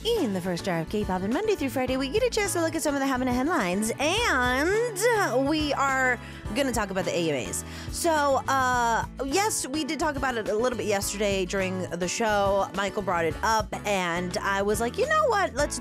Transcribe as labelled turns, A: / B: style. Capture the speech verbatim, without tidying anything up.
A: In the first hour of K-pop, and Monday through Friday, we get a chance to look at some of the Hamina headlines, and we are going to talk about the A M As. So, uh, yes, we did talk about it a little bit yesterday during the show. Michael brought it up, and I was like, you know what? Let's